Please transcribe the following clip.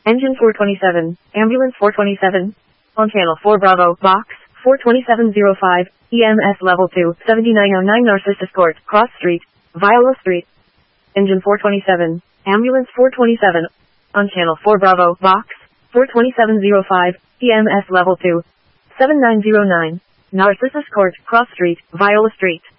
Engine 427, Ambulance 427. On Channel 4 Bravo, Box 42705, EMS Level 2, 7909 Narcissus Court, Cross Street, Viola Street. Engine 427, Ambulance 427. On Channel 4 Bravo, Box 42705, EMS Level 2, 7909, Narcissus Court, Cross Street, Viola Street.